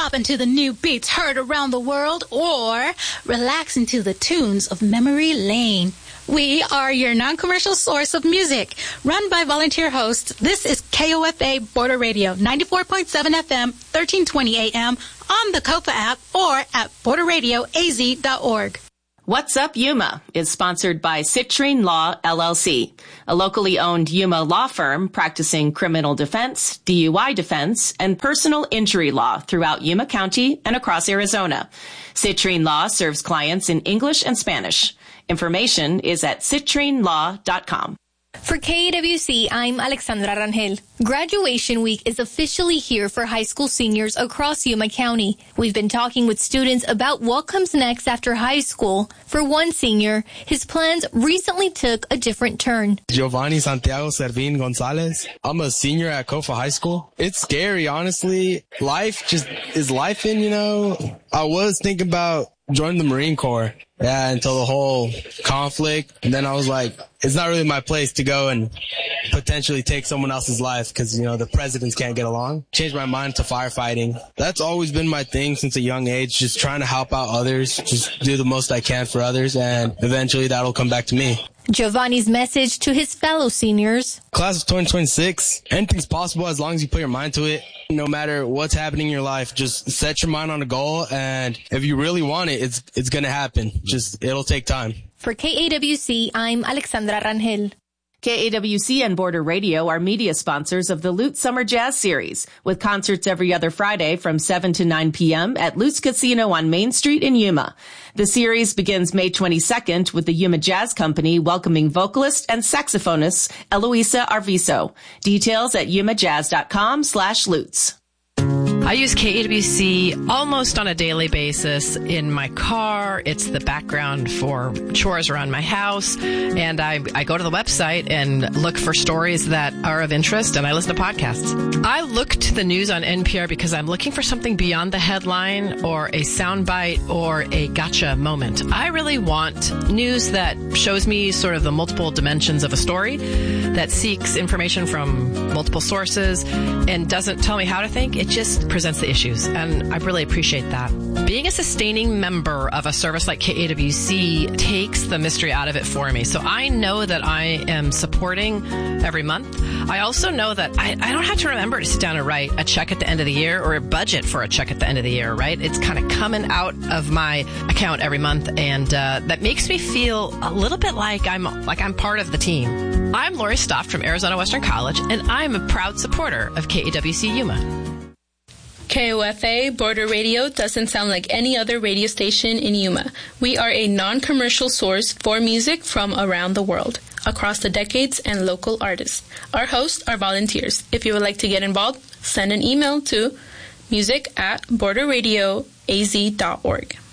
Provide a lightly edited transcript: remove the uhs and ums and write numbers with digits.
bop into the new beats heard around the world, or relax into the tunes of Memory Lane. We are your non-commercial source of music. Run by volunteer hosts, this is KOFA Border Radio, 94.7 FM, 1320 AM, on the KOFA app, or at borderradioaz.org. What's Up, Yuma is sponsored by Citrine Law, LLC, a locally owned Yuma law firm practicing criminal defense, DUI defense, and personal injury law throughout Yuma County and across Arizona. Citrine Law serves clients in English and Spanish. Information is at citrinelaw.com. For KAWC, I'm Alexandra Rangel. Graduation week is officially here for high school seniors across Yuma County. We've been talking with students about what comes next after high school. For one senior, his plans recently took a different turn. Giovanni Santiago Servin Gonzalez. I'm a senior at KOFA High School. It's scary, honestly. Life just is life-in, you know. I was thinking about joining the Marine Corps. Yeah, until the whole conflict. And then I was like, it's not really my place to go and potentially take someone else's life because, you know, the presidents can't get along. Changed my mind to firefighting. That's always been my thing since a young age, just trying to help out others, just do the most I can for others, and eventually that'll come back to me. Giovanni's message to his fellow seniors. Class of 2026, anything's possible as long as you put your mind to it. No matter what's happening in your life, just set your mind on a goal, and if you really want it, it's going to happen. Just, it'll take time. For KAWC, I'm Alexandra Rangel. KAWC and Border Radio are media sponsors of the Lutz Summer Jazz Series, with concerts every other Friday from 7 to 9 p.m. at Lutz Casino on Main Street in Yuma. The series begins May 22nd with the Yuma Jazz Company welcoming vocalist and saxophonist Eloisa Arvizo. Details at yumajazz.com/Lutz. I use KAWC almost on a daily basis in my car. It's the background for chores around my house. And I go to the website and look for stories that are of interest, and I listen to podcasts. I look to the news on NPR because I'm looking for something beyond the headline or a soundbite or a gotcha moment. I really want news that shows me sort of the multiple dimensions of a story, that seeks information from multiple sources and doesn't tell me how to think. It just presents the issues, and I really appreciate that. Being a sustaining member of a service like KAWC takes the mystery out of it for me. So I know that I am supporting every month. I also know that I don't have to remember to sit down and write a check at the end of the year or a budget for a check at the end of the year, right? It's kind of coming out of my account every month, and that makes me feel a little bit like I'm part of the team. I'm Lori Stoft from Arizona Western College, and I'm a proud supporter of KAWC Yuma. KOFA Border Radio doesn't sound like any other radio station in Yuma. We are a non-commercial source for music from around the world, across the decades and local artists. Our hosts are volunteers. If you would like to get involved, send an email to music@borderradioaz.org.